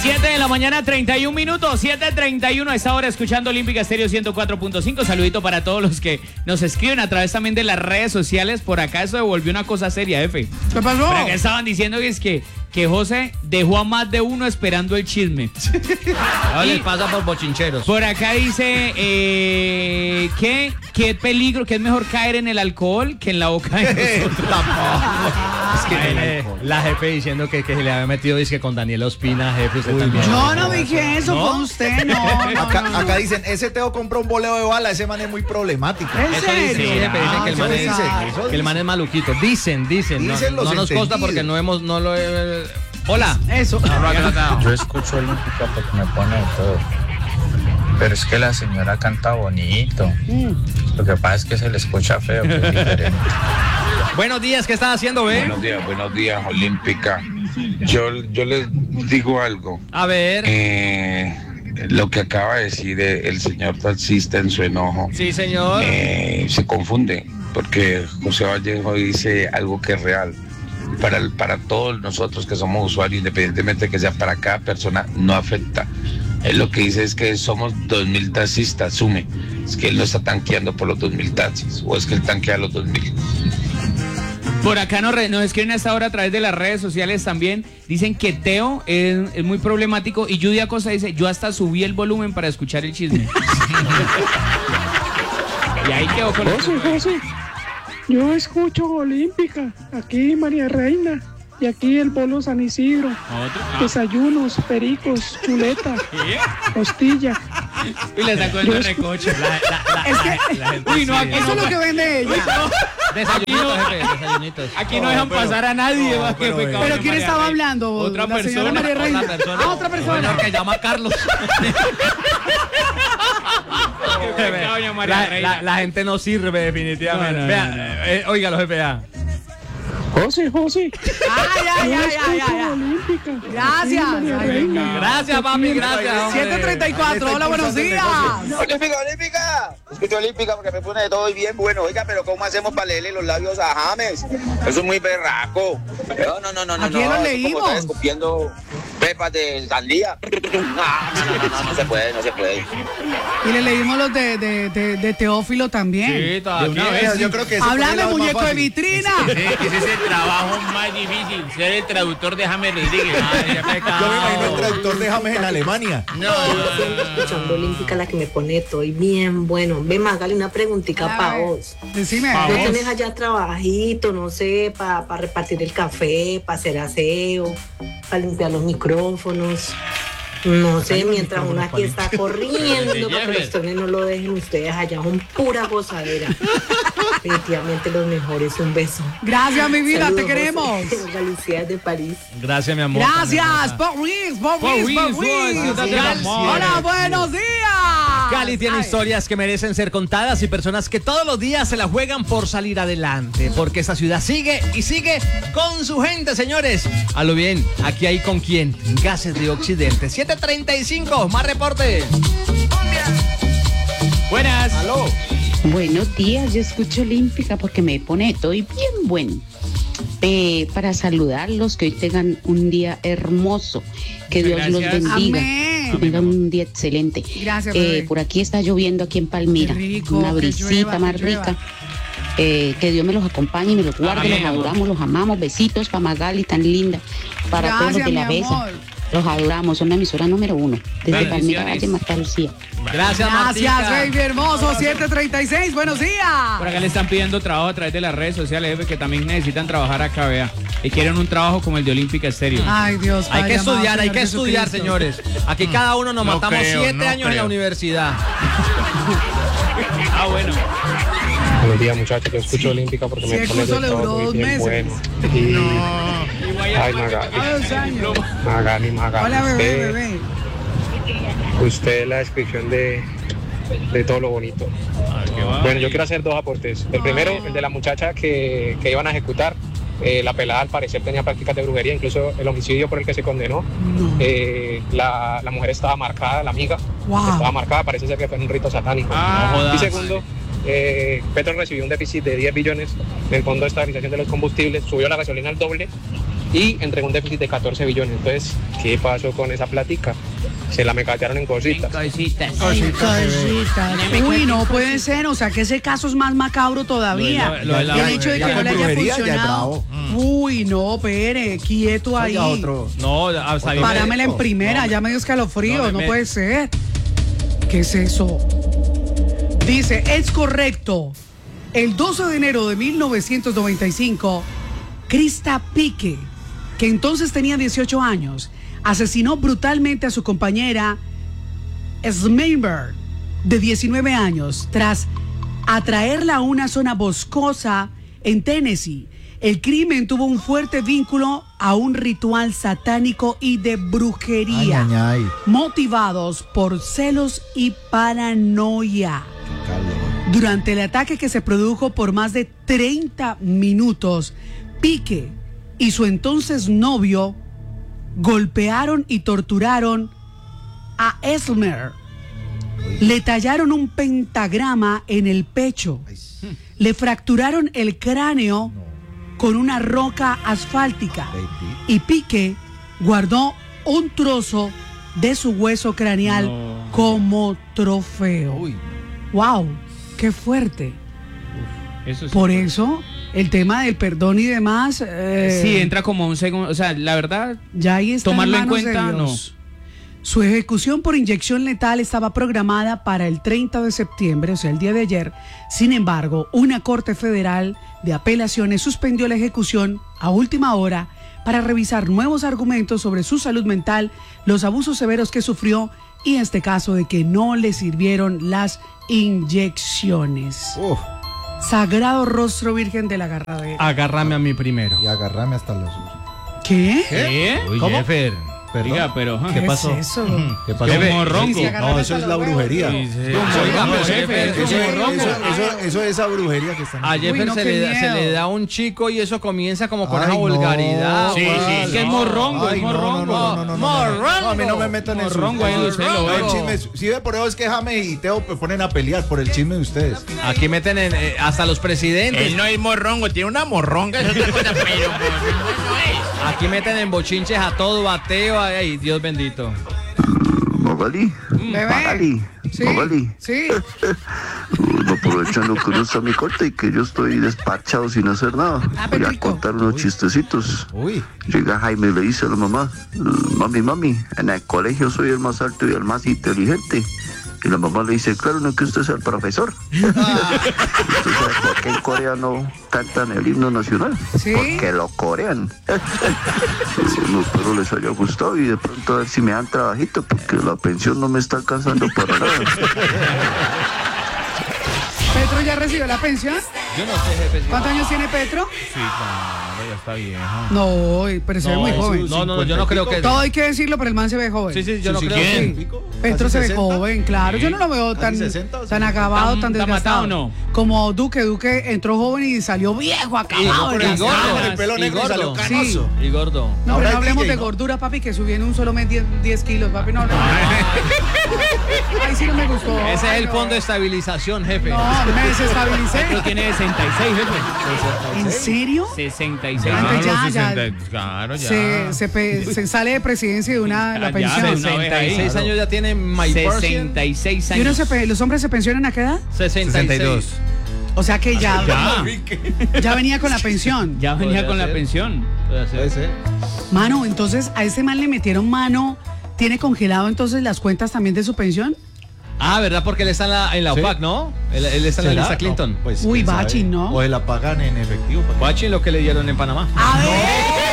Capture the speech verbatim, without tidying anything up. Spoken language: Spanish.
siete de la mañana, treinta y un minutos, siete treinta y uno a esta hora escuchando Olímpica Estéreo ciento cuatro punto cinco. Saludito para todos los que nos escriben a través también de las redes sociales. Por acá eso devolvió una cosa seria, F. ¿Qué pasó? Por acá estaban diciendo que es que, que José dejó a más de uno esperando el chisme. Ahora les pasa por bochincheros. Por acá dice eh, que qué peligro, que es mejor caer en el alcohol que en la boca de nosotros. Es que tiene la jefe diciendo que, que se le había metido dice, con Daniel Ospina, jefe, usted también. Yo no dije eso, ¿No? fue usted, no. no, Acá, no, no. acá dicen, ese Teo compró un boleo de bala, ese man es muy problemático. ¿En Eso serio? dice, sí, jefe, dicen que el man eso es, dice, eso que el dice. man es maluquito. Dicen, dicen. No, Dicen los no nos consta entendidos. porque no hemos, no lo he... Hola. Eso. Yo escucho Olímpica porque me pone de todo. Pero es que la señora canta bonito. Lo que pasa es que se le escucha feo, que es diferente. Buenos días, ¿qué estás haciendo, ve? Buenos días, buenos días, Olímpica. Yo, yo les digo algo. A ver. Eh, lo que acaba de decir el señor taxista en su enojo Sí, señor. eh, se confunde, porque José Vallejo dice algo que es real. Para, el- para todos nosotros que somos usuarios, independientemente de que sea para cada persona, no afecta. Él lo que dice es que somos dos mil taxistas, asume. Es que él no está tanqueando por los dos mil taxis, o es que él tanquea los dos mil. Por acá nos, re- nos escriben a esta hora a través de las redes sociales también. Dicen que Teo es, es muy problemático. Y Judy Acosta dice, yo hasta subí el volumen para escuchar el chisme. Y ahí quedó con José, José, yo escucho Olímpica, aquí María Reina, y aquí el Bolo San Isidro, desayunos, pericos, chuleta, costilla. Y le sacó el recoche. Es que, Uy, no, aquí eso no, es lo que vende ella. Desayunitos, jefe, desayunitos. aquí no dejan pasar a nadie. no, va, que pero, fue eh, cabrón, ¿Pero quién María estaba Reina. hablando? Otra La señora persona. María Reina. Otra persona. Ah, otra persona. Señor que llama Carlos. Qué pecado, doña María La, Reina. la- la gente no sirve definitivamente. No, no, Vea, no, no. eh, óigalo, jefe, vea. José, José, Ay, ay, yo ay, ay, escucho ay, ay. Olímpica. Gracias. aquí María Ay, Reina. Gracias, papi, gracias. hombre. siete treinta y cuatro, hola, buenos días. Olímpica, Olímpica. Escucho Olímpica porque me pone de todo y bien bueno. Oiga, pero ¿cómo hacemos para leerle los labios a James? Eso es muy berraco. No, no, no, no, no. ¿A quién no, lo eso es como leímos? estar escupiendo pepas de sandía. No, no, no, no, no se puede, no se puede. Y le leímos los de, de, de, de Teófilo también. Sí, todavía. Una vez, yo creo que ese fue el Háblame, lado más muñeco de fácil. vitrina. Ese es el trabajo más difícil, ser el traductor de James Rodríguez. Ay, qué Yo me pecado. imagino el traductor de James en Alemania. Siempre escuchando Olímpica, la que me pone todo y bien bueno. Ve, Magali, una preguntita para vos. Decime. ¿No tenés allá trabajito, no sé, para repartir el café, para hacer aseo, para limpiar los micrófonos? No sé, mientras uno aquí está corriendo para que los tones no lo dejen ustedes allá, son pura gozadera. Definitivamente los mejores, un beso. Gracias, mi vida, Saludos, te queremos. José. Galicia de París. Gracias, mi amor. Gracias, Boris, Boris, Boris, Boris. Boris, ciudad del amor. Hola, buenos días. Cali tiene Ay. historias que merecen ser contadas y personas que todos los días se la juegan por salir adelante, porque esta ciudad sigue y sigue con su gente, señores. A lo bien, aquí hay con quién. Gases de Occidente. siete treinta y cinco, más reporte. Buenas. Aló. Buenos días, yo escucho Olímpica porque me pone todo y bien bueno. Eh, para saludarlos, que hoy tengan un día hermoso, que Dios los Gracias. bendiga, Amén. que tengan un día excelente. Gracias, Eh, bebé. por aquí está lloviendo aquí en Palmira, Qué rico, una que brisita llueva, más que llueva. rica. Eh, que Dios me los acompañe y me los guarde, Amén, los amor. adoramos, los amamos. Besitos para Magali, tan linda, para todos los Gracias, de mi la Besa. amor. Los adoramos, son la emisora número uno. Desde Palmira Bendiciones. Valle, Marta Lucía. Gracias, Gracias, Martica. baby hermoso, siete treinta y seis, buenos días. Por acá le están pidiendo trabajo a través de las redes sociales, jefe, que también necesitan trabajar acá, vea. Y quieren un trabajo como el de Olímpica Estéreo. Ay, Dios, Hay Padre que amado, estudiar, hay Señor que estudiar, Jesucristo. señores. Aquí cada uno nos No matamos creo, siete no años en la creo. universidad. Ah, bueno. Buenos días, muchachos. Yo escucho Olímpica porque Sí, el curso le duró dos meses. Y... Ay, Magali. Ay, dos años. Magali, Magali. Hola, bebé, usted, bebé. usted es la descripción de, de todo lo bonito. Bueno, yo quiero hacer dos aportes. El primero, el de la muchacha que, que iban a ejecutar. Eh, la pelada al parecer tenía prácticas de brujería, incluso el homicidio por el que se condenó. No. Eh, la, la mujer estaba marcada, la amiga Wow. estaba marcada, parece ser que fue en un rito satánico. Ah, no jodas. Y segundo, eh, Petro recibió un déficit de diez billones en el Fondo de Estabilización de los Combustibles, subió la gasolina al doble y entregó un déficit de catorce billones. Entonces, ¿qué pasó con esa plática? Se la mecatearon en cositas. Cositas. Cositas. Uy, no puede ser, o sea que ese caso es más macabro todavía. Lo de la- lo de la- el hecho de ya que no con le haya brujería, ya es funcionado. bravo. Uy, no, pere, quieto ahí. Ya otro. No, hasta ahí me- Páramela en primera, no, ya me dio escalofrío, no, no, me- puede ser. ¿Qué es eso? Dice, es correcto. El doce de enero de mil novecientos noventa y cinco, Krista Pique, que entonces tenía dieciocho años, asesinó brutalmente a su compañera Smember, de diecinueve años, tras atraerla a una zona boscosa en Tennessee. El crimen tuvo un fuerte vínculo a un ritual satánico y de brujería, Ay, ay, ay. motivados por celos y paranoia. Durante el ataque, que se produjo por más de treinta minutos, Pique y su entonces novio golpearon y torturaron a Esmer. Le tallaron un pentagrama en el pecho. Le fracturaron el cráneo con una roca asfáltica. Y Pique guardó un trozo de su hueso craneal No. como trofeo. Uy. ¡Wow! ¡Qué fuerte! Eso sí. Por eso, el tema del perdón y demás. eh, Sí, entra como un segundo. O sea, la verdad, Ya ahí está. tomarlo en manos de cuenta, Dios. Su ejecución por inyección letal estaba programada para el treinta de septiembre, o sea, el día de ayer. Sin embargo, una corte federal de apelaciones suspendió la ejecución a última hora para revisar nuevos argumentos sobre su salud mental, los abusos severos que sufrió y en este caso de que no le sirvieron las inyecciones. Uf, Sagrado rostro virgen de la agarradera. Agárrame a mí primero. y agarrame hasta los... ¿Qué? ¿qué? Uy, ¿Cómo? Jeffer. Perdón. Oiga, pero... ¿Qué pasó? es eso? ¿Qué pasó? Jefe, morrongo. Sí, sí, agárrame No, eso hasta es la los brujería. huevos. Sí, sí. Oiga, No, pero jefe, jefe, Eso, eso es eso, morrongo. eso- eso es esa brujería que están A haciendo. Jeffer no, se, qué le da, se miedo. le da un chico y eso comienza como con Ay, esa no, vulgaridad. Sí, Juan. sí, es que es morrongo, es Ay, no, morrongo. no, no, no, no, no, no. No, a mí no me metan en su- Morrongo, ahí en usted su- lo ve. el chisme. Si ve por eso es que Jame y Teo pues, ponen a pelear por el chisme de ustedes. Aquí meten en, eh, hasta los presidentes. Él no es morrongo, tiene una morronga, es otra cosa, pero morrongo no es. Aquí meten en bochinches a todo, ateo. Ay, Dios bendito. Magali, Bebé. Magali, Sí, Magali. sí. Uno aprovechando que uno está a mi corte y que yo estoy despachado sin hacer nada. Ah, Voy a Petrico. contar unos chistecitos. Uy. Llega Jaime y le dice a la mamá, mami, mami, en el colegio soy el más alto y el más inteligente. Y la mamá le dice, claro, no es que usted sea el profesor. ¿Usted sabe por qué en Corea no cantan el himno nacional? Sí. Porque lo corean. No, espero les haya gustado y de pronto a ver si me dan trabajito, porque la pensión no me está alcanzando para nada. ¿Petro ya recibió la pensión? Yo no sé, jefe. ¿Cuántos años tiene Petro? Sí, claro, ya está vieja. No, pero se ve muy joven. No, no, no, yo no creo que. Todo hay que decirlo, pero el man se ve joven. Sí, sí, yo no Sí, creo ¿quién? que. Petro ¿Casi se ve sesenta? joven, claro. Yo no lo veo tan, ¿Casi sesenta o tan sesenta? acabado, ¿Tan- tan tan desgastado. matado o no? Como Duque. Duque entró joven y salió viejo, acabado. y desgastado. gordo. Con el pelo Y negro y salió gordo. canoso. Y gordo. No, Ahora pero es no hablemos D J, de ¿no? gordura, papi, que subió en un solo mes diez kilos, papi. No hablemos. Ahí sí no me gustó. Ese es Ay, el no. fondo de estabilización, jefe. No, me desestabilicé. Petro tiene sesenta y seis, jefe. ¿En serio? sesenta y seis. Claro, años. ya, los ya. sesenta, claro, ya. Se, se, pe- se sale de presidencia de una Ah, la ya, pensión. de una vez sesenta y seis ahí. años ya tiene My sesenta y seis ¿Y años. uno se pe- los hombres se pensionan a qué edad? sesenta y dos. O sea que ya, Ya, ya venía con la pensión. ya venía Podría con la ser. pensión. Puede ser. Mano, entonces a ese man le metieron mano. ¿Tiene congelado entonces las cuentas también de su pensión? Ah, ¿verdad? Porque él está en la, en la Sí. U P A C, ¿no? Él, él está en la ¿Será? lista Clinton. No, pues, Uy, quién sabe. Bachi, ¿no? O se la pagan en efectivo. Guachi lo que le dieron en Panamá. A ver.